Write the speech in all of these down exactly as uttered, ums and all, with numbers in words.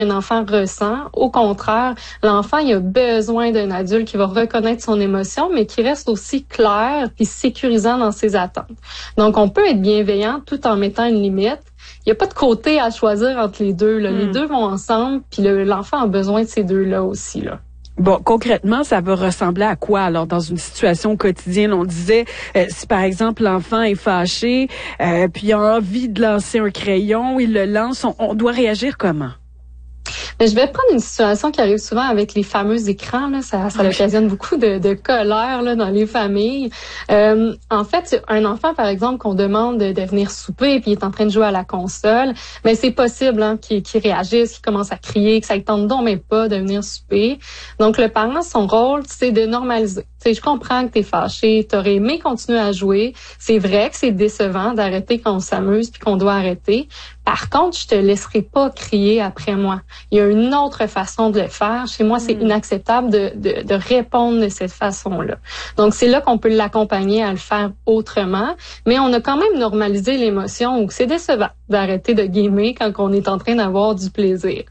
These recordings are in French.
un enfant ressent. Au contraire, l'enfant, il a besoin d'un adulte qui va reconnaître son émotion, mais qui reste aussi clair puis sécurisant dans ses attentes. Donc, on peut être bienveillant tout en mettant une limite. Il n'y a pas de côté à choisir entre les deux, là. Mm. Les deux vont ensemble, puis le, l'enfant a besoin de ces deux-là aussi, là. Bon, concrètement, ça va ressembler à quoi alors dans une situation quotidienne? On disait, euh, si par exemple l'enfant est fâché, euh, puis il a envie de lancer un crayon, il le lance, on, on doit réagir comment? Mais je vais prendre une situation qui arrive souvent avec les fameux écrans. Là, ça, ça occasionne beaucoup de, de colère là, dans les familles. Euh, en fait, un enfant, par exemple, qu'on demande de, de venir souper puis il est en train de jouer à la console, mais c'est possible hein, qu'il, qu'il réagisse, qu'il commence à crier, que ça ne tente donc même pas de venir souper. Donc, le parent, son rôle, c'est de normaliser. T'sais, je comprends que t'es fâché, t'aurais aimé continuer à jouer. C'est vrai que c'est décevant d'arrêter quand on s'amuse puis qu'on doit arrêter. Par contre, je te laisserai pas crier après moi. Il y a une autre façon de le faire. Chez moi, c'est inacceptable de, de, de répondre de cette façon-là. Donc, c'est là qu'on peut l'accompagner à le faire autrement. Mais on a quand même normalisé l'émotion où c'est décevant d'arrêter de gamer quand on est en train d'avoir du plaisir.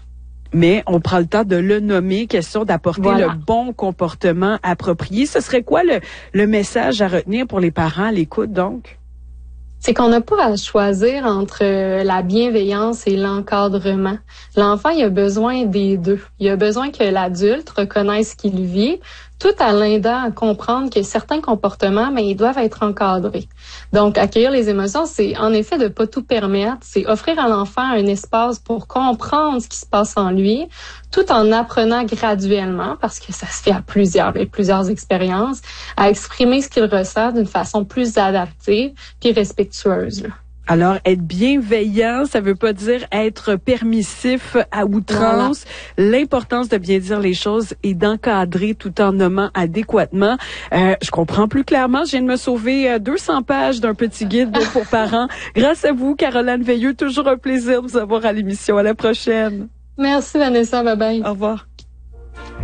Mais on prend le temps de le nommer, question d'apporter voilà. le bon comportement approprié. Ce serait quoi le, le message à retenir pour les parents à l'écoute, donc? C'est qu'on n'a pas à choisir entre la bienveillance et l'encadrement. L'enfant, il a besoin des deux. Il a besoin que l'adulte reconnaisse ce qu'il vit, tout en l'aidant à comprendre que certains comportements, mais ils doivent être encadrés. Donc, accueillir les émotions, c'est en effet de pas tout permettre, c'est offrir à l'enfant un espace pour comprendre ce qui se passe en lui, tout en apprenant graduellement, parce que ça se fait à plusieurs, avec plusieurs expériences, à exprimer ce qu'il ressent d'une façon plus adaptée puis respectueuse, là. Alors, être bienveillant, ça veut pas dire être permissif à outrance. Voilà. L'importance de bien dire les choses et d'encadrer tout en nommant adéquatement. Euh, je comprends plus clairement. Je viens de me sauver deux cents pages d'un petit guide pour parents. Grâce à vous, Caroline Veilleux, toujours un plaisir de vous avoir à l'émission. À la prochaine. Merci, Vanessa. Bye bye. Au revoir.